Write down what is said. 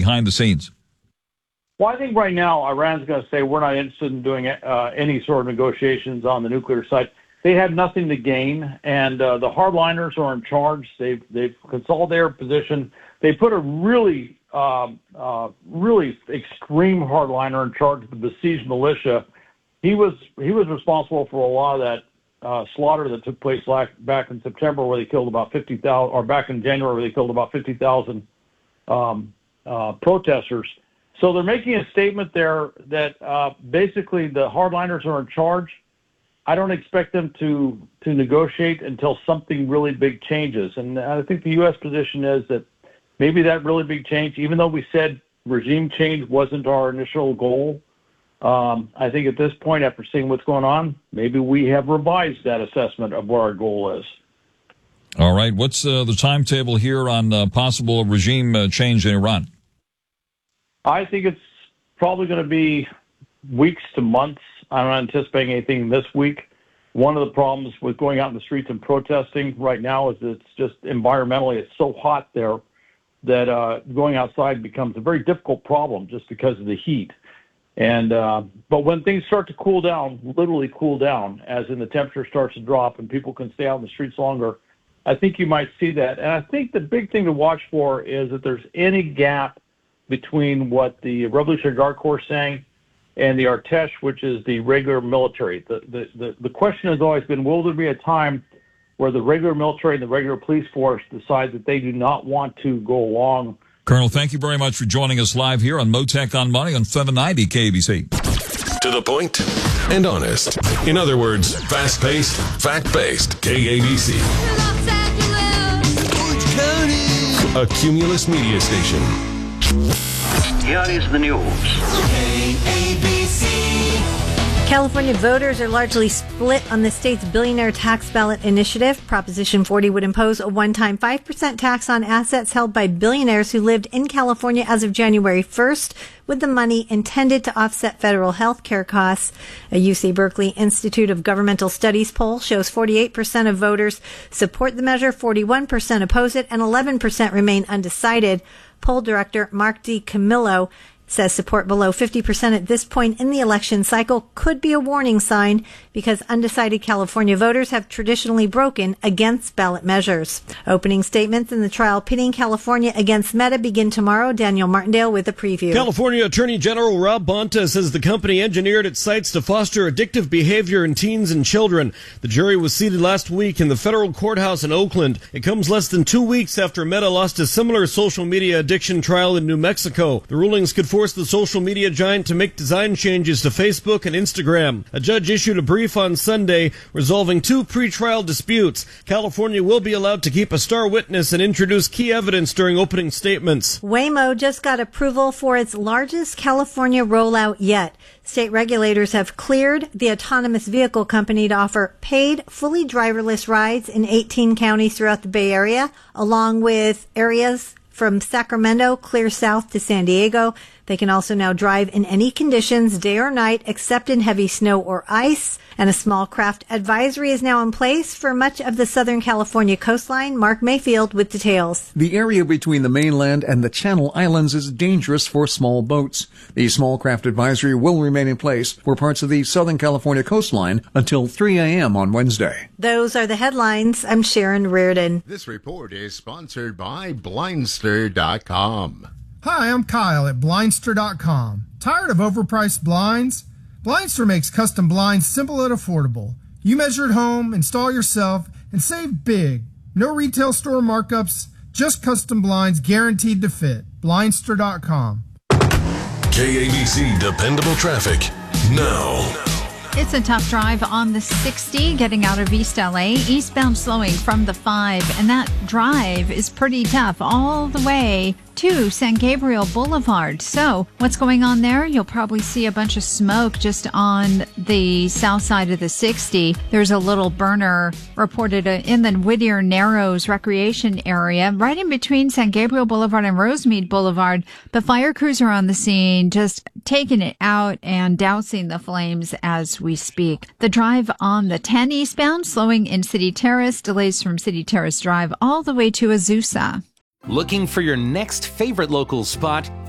behind the scenes? Well, I think right now Iran's going to say we're not interested in doing any sort of negotiations on the nuclear side. They have nothing to gain, and the hardliners are in charge. They've consolidated their position. They put a really extreme hardliner in charge of the besieged militia. He was responsible for a lot of that slaughter that took place back in September, where they killed about 50,000, or back in January, where they killed about 50,000 protesters. So they're making a statement there that basically the hardliners are in charge. I don't expect them to negotiate until something really big changes. And I think the U.S. position is that maybe that really big change, even though we said regime change wasn't our initial goal, I think at this point, after seeing what's going on, maybe we have revised that assessment of what our goal is. All right. What's the timetable here on possible regime change in Iran? I think it's probably going to be weeks to months. I'm not anticipating anything this week. One of the problems with going out in the streets and protesting right now is it's just environmentally, it's so hot there that going outside becomes a very difficult problem just because of the heat. And but when things start to cool down, literally cool down, as in the temperature starts to drop and people can stay out in the streets longer, I think you might see that. And I think the big thing to watch for is that there's any gap between what the Revolutionary Guard Corps is saying and the Artesh, which is the regular military. The question has always been, will there be a time where the regular military and the regular police force decide that they do not want to go along? Colonel, thank you very much for joining us live here on Motec on Money on 790 KABC. To the point and honest. In other words, fast-paced, fact-based KABC. A Cumulus media station. Here is the news. California voters are largely split on the state's billionaire tax ballot initiative. Proposition 40 would impose a one-time 5% tax on assets held by billionaires who lived in California as of January 1st, with the money intended to offset federal health care costs. A UC Berkeley Institute of Governmental Studies poll shows 48% of voters support the measure, 41% oppose it, and 11% remain undecided. Poll director Mark D. Camillo says support below 50% at this point in the election cycle could be a warning sign because undecided California voters have traditionally broken against ballot measures. Opening statements in the trial pitting California against Meta begin tomorrow. Daniel Martindale with a preview. California Attorney General Rob Bonta says the company engineered its sites to foster addictive behavior in teens and children. The jury was seated last week in the federal courthouse in Oakland. It comes less than 2 weeks after Meta lost a similar social media addiction trial in New Mexico. The rulings could force the social media giant to make design changes to Facebook and Instagram. A judge issued a brief on Sunday resolving 2 pretrial disputes. California will be allowed to keep a star witness and introduce key evidence during opening statements. Waymo just got approval for its largest California rollout yet. State regulators have cleared the autonomous vehicle company to offer paid, fully driverless rides in 18 counties throughout the Bay Area, along with areas from Sacramento clear south to San Diego. They can also now drive in any conditions, day or night, except in heavy snow or ice. And a small craft advisory is now in place for much of the Southern California coastline. Mark Mayfield with details. The area between the mainland and the Channel Islands is dangerous for small boats. The small craft advisory will remain in place for parts of the Southern California coastline until 3 a.m. on Wednesday. Those are the headlines. I'm Sharon Reardon. This report is sponsored by Blindster.com. Hi, I'm Kyle at Blindster.com. Tired of overpriced blinds? Blindster makes custom blinds simple and affordable. You measure at home, install yourself, and save big. No retail store markups, just custom blinds guaranteed to fit. Blindster.com. KABC Dependable Traffic now. It's a tough drive on the 60 getting out of East LA, eastbound slowing from the 5, and that drive is pretty tough all the way to San Gabriel Boulevard. So what's going on there? You'll probably see a bunch of smoke just on the south side of the 60. There's a little burner reported in the Whittier Narrows recreation area, right in between San Gabriel Boulevard and Rosemead Boulevard. The fire crews are on the scene, just taking it out and dousing the flames as we speak. The drive on the 10 eastbound, slowing in City Terrace, delays from City Terrace Drive all the way to Azusa. Looking for your next favorite local spot?